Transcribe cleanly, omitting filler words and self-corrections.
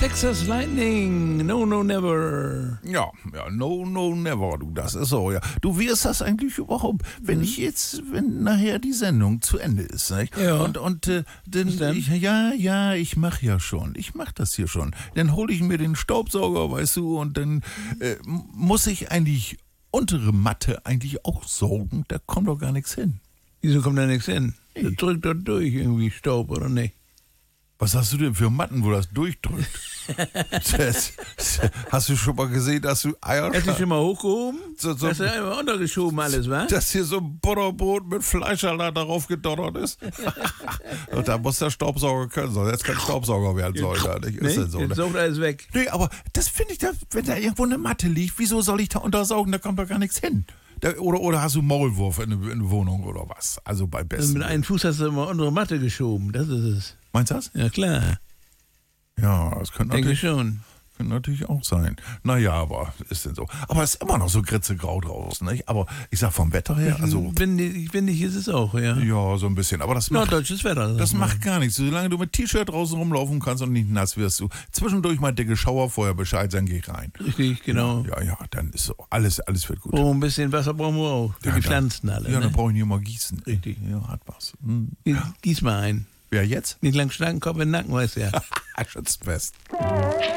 Texas Lightning, no, no, never. Ja, no, no, never, du, das ist so, ja. Du, wie ist das eigentlich überhaupt, wenn nachher die Sendung zu Ende ist, nicht? Ja. Und ich mach ja schon, ich mach das hier schon. Dann hole ich mir den Staubsauger, weißt du, und dann muss ich eigentlich untere Matte eigentlich auch saugen, da kommt doch gar nichts hin. Wieso kommt da nichts hin? Das drückt doch durch irgendwie Staub, oder nicht? Was hast du denn für Matten, wo das durchdrückt? Hast du schon mal gesehen, dass du Eier... Hast du schon mal hochgehoben? So, Hast du einfach untergeschoben alles, wa? dass hier so ein Butterbrot mit Fleischsalat darauf gedonnert ist. Und da muss der Staubsauger können, sonst jetzt kein Staubsauger werden soll. Ja, nicht? Ist denn so, Jetzt ne? saugt alles weg. Nee, aber das finde ich, wenn da irgendwo eine Matte liegt, wieso soll ich da untersaugen? Da kommt doch gar nichts hin. Oder hast du Maulwurf in der Wohnung oder was? Also bei besten. Mit einem Fuß hast du immer untere Matte geschoben, das ist es. Meinst du das? Ja, klar. Ja, das könnte Denke natürlich, schon. könnte natürlich auch sein. Naja, aber ist denn so. Aber es ist immer noch so grau draußen, nicht? Aber ich sag vom Wetter her, also... Windig ist es auch, ja. Ja, so ein bisschen. Aber das macht... Norddeutsches Wetter. Das macht gar nichts. Solange du mit T-Shirt draußen rumlaufen kannst und nicht nass wirst, du zwischendurch mal dicke Schauer, vorher Bescheid, dann geh rein. Richtig, genau. Ja, dann ist so. Alles wird gut. Oh, ein bisschen Wasser brauchen wir auch. Für die Pflanzen alle. Ja, ne? dann brauche ich nicht mal gießen. Richtig. Ja, hat was. Gieß mal ein. Wer jetzt? Nicht lang starken Kopf in den Nacken, weißt du ja. Schützt fest.